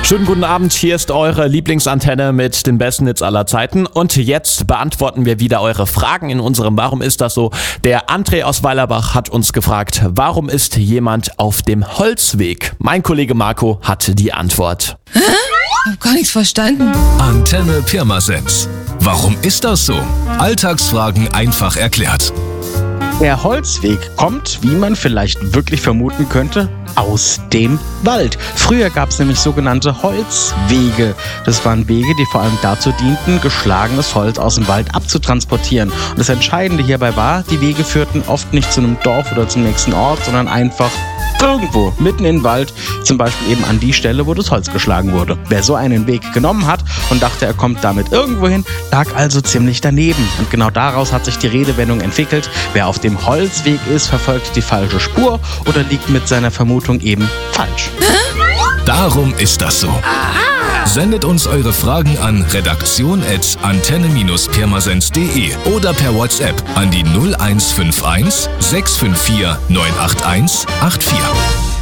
Schönen guten Abend, hier ist eure Lieblingsantenne mit den besten Hits aller Zeiten und jetzt beantworten wir wieder eure Fragen in unserem Warum ist das so? Der André aus Weilerbach hat uns gefragt, warum ist jemand auf dem Holzweg? Mein Kollege Marco hat die Antwort. Ich hab gar nichts verstanden. Antenne Pirmasens. Warum ist das so? Alltagsfragen einfach erklärt. Der Holzweg kommt, wie man vielleicht wirklich vermuten könnte, aus dem Wald. Früher gab es nämlich sogenannte Holzwege. Das waren Wege, die vor allem dazu dienten, geschlagenes Holz aus dem Wald abzutransportieren. Und das Entscheidende hierbei war, die Wege führten oft nicht zu einem Dorf oder zum nächsten Ort, sondern einfach irgendwo, mitten in den Wald, zum Beispiel eben an die Stelle, wo das Holz geschlagen wurde. Wer so einen Weg genommen hat und dachte, er kommt damit irgendwo hin, lag also ziemlich daneben. Und genau daraus hat sich die Redewendung entwickelt, wer auf dem Holzweg ist, verfolgt die falsche Spur oder liegt mit seiner Vermutung eben falsch. Darum ist das so. Sendet uns eure Fragen an redaktion@antenne-pirmasens.de oder per WhatsApp an die 0151 654 981 84.